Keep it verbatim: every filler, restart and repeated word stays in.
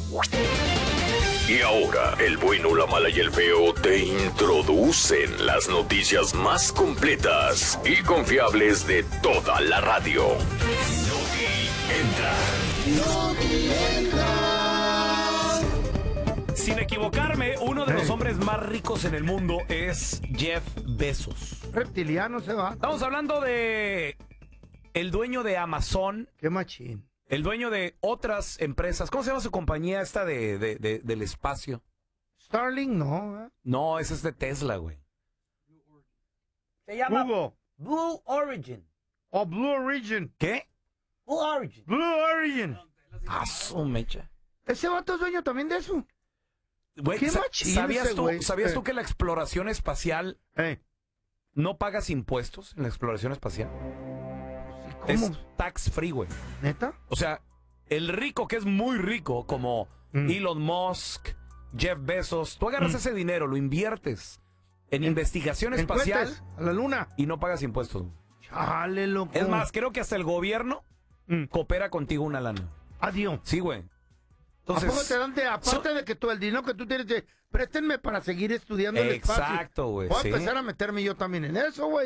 Y ahora, el bueno, la mala y el feo te introducen las noticias más completas y confiables de toda la radio. Noti Entra. Sin equivocarme, uno de los hombres más ricos en el mundo es Jeff Bezos. Reptiliano se va. Estamos hablando de el dueño de Amazon. Qué machín. El dueño de otras empresas. ¿Cómo se llama su compañía esta de, de, de del espacio? Starlink, no. ¿eh? No, ese es de Tesla, güey. Se llama Google. Blue Origin. O Blue Origin. ¿Qué? Blue Origin. Blue Origin. Ah, su mecha. Ese vato es dueño también de eso. Güey, Qué sa- machín ¿sabías, ese tú, güey. ¿sabías Eh. tú que la exploración espacial Eh. no pagas impuestos en la exploración espacial? ¿Cómo? Es tax free, güey. ¿Neta? O sea, el rico que es muy rico, como Mm. Elon Musk, Jeff Bezos, tú agarras Mm. ese dinero, lo inviertes en, investigación ¿En espacial cohetes? A la luna. y no pagas impuestos. Chale, loco. Es más, creo que hasta el gobierno Mm. coopera contigo una lana. Adiós. Sí, güey. ¿A poco Entonces, te dan de, aparte so- de que todo el dinero que tú tienes, de, préstenme para seguir estudiando el espacio? exacto, güey. Voy a sí. empezar a meterme yo también en eso, güey.